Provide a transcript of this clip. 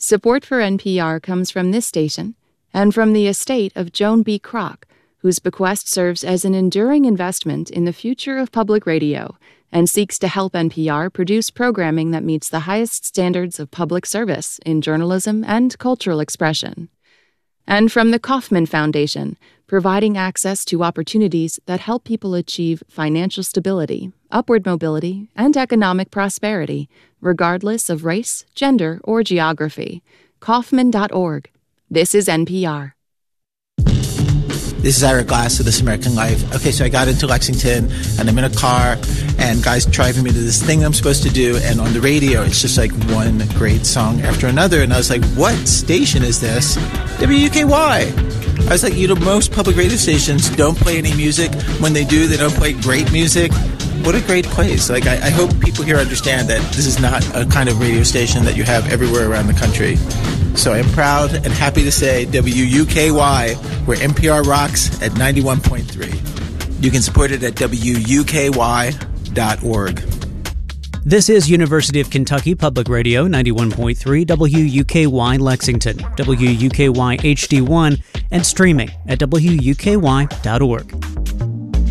Support for NPR comes from this station and from the estate of Joan B. Kroc, whose bequest serves as an enduring investment in the future of public radio and seeks to help NPR produce programming that meets the highest standards of public service in journalism and cultural expression. And from the Kauffman Foundation, providing access to opportunities that help people achieve financial stability, upward mobility, and economic prosperity, regardless of race, gender, or geography. Kauffman.org. This is NPR. This is Ira Glass of This American Life. Okay, so I got into Lexington, and I'm in a car, and guys driving me to this thing I'm supposed to do, and on the radio, it's just like one great song after another, and I was like, what station is this? WUKY. I was like, most public radio stations don't play any music. When they do, they don't play great music. What a great place. Like, I hope people here understand that this is not a kind of radio station that you have everywhere around the country. So I am proud and happy to say WUKY, where NPR rocks at 91.3. You can support it at WUKY.org. This is University of Kentucky Public Radio, 91.3 WUKY Lexington, WUKY HD1, and streaming at WUKY.org.